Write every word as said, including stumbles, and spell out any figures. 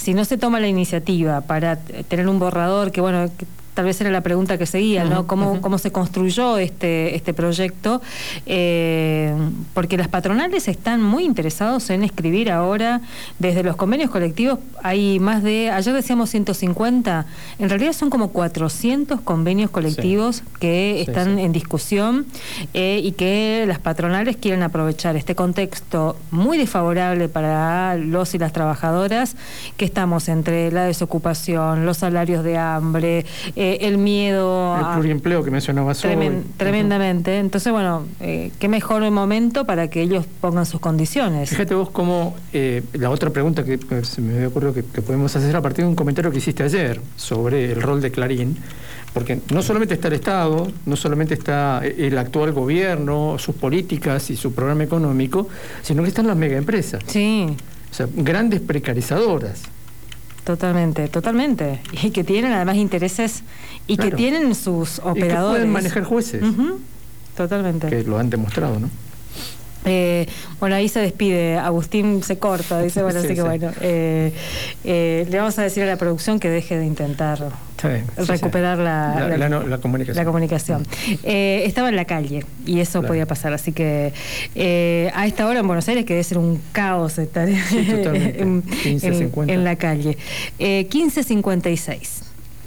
si no se toma la iniciativa para tener un borrador, que bueno, que tal vez era la pregunta que seguía, ¿no? ¿Cómo, uh-huh. cómo se construyó este, este proyecto? Eh, porque las patronales están muy interesados en escribir ahora, desde los convenios colectivos, hay más de, ayer decíamos ciento cincuenta, en realidad son como cuatrocientos convenios colectivos sí. que están sí, sí. en discusión eh, y que las patronales quieren aprovechar este contexto muy desfavorable para los y las trabajadoras, que estamos entre la desocupación, los salarios de hambre, Eh, el miedo el a... pluriempleo que mencionabas tremen, hoy. Tremendamente. Entonces, bueno, eh, qué mejor momento para que ellos pongan sus condiciones. Fíjate vos cómo, eh, la otra pregunta que eh, se me había ocurrido que, que podemos hacer a partir de un comentario que hiciste ayer sobre el rol de Clarín, porque no solamente está el Estado, no solamente está el actual gobierno, sus políticas y su programa económico, sino que están las megaempresas. Sí. O sea, grandes precarizadoras. Totalmente, totalmente. Y que tienen además intereses y claro. que tienen sus operadores. Y que pueden manejar jueces. Uh-huh. Totalmente. Que lo han demostrado, ¿no? Eh, bueno, ahí se despide, Agustín se corta, dice, bueno, sí, así que sí. bueno, eh, eh, le vamos a decir a la producción que deje de intentar bien, recuperar sí, sí. La, la, la, la, no, la comunicación. La comunicación. Eh, estaba en la calle y eso claro. podía pasar, así que eh, a esta hora en Buenos Aires que debe ser un caos estar sí, en, en, en la calle. Eh, quince cincuenta y seis.